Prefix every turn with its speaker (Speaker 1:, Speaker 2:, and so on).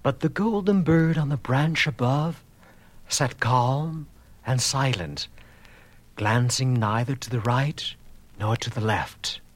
Speaker 1: But the golden bird on the branch above sat calm and silent, glancing neither to the right nor to the left.